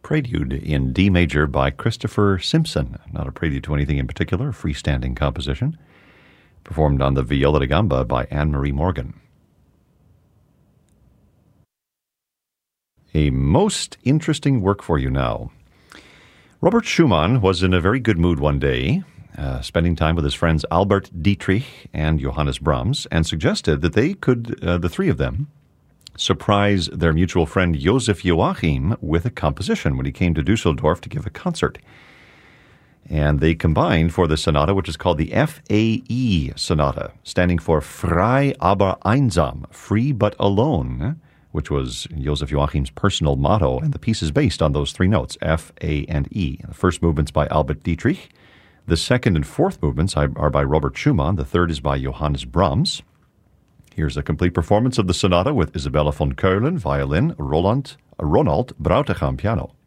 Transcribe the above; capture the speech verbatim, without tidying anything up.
Prelude in D major by Christopher Simpson. Not a prelude to anything in particular, a freestanding composition. Performed on the viola da gamba by Anne-Marie Morgan. A most interesting work for you now. Robert Schumann was in a very good mood one day, uh, spending time with his friends Albert Dietrich and Johannes Brahms, and suggested that they could, uh, the three of them, surprise their mutual friend Joseph Joachim with a composition when he came to Dusseldorf to give a concert. And they combined for the sonata, which is called the F A E Sonata, standing for Frei aber einsam, free but alone, which was Joseph Joachim's personal motto, and the piece is based on those three notes, F, A, and E. The first movement's by Albert Dietrich. The second and fourth movements are by Robert Schumann. The third is by Johannes Brahms. Here's a complete performance of the sonata with Isabella von Keulen, violin, Roland, Ronald Brautigam, piano.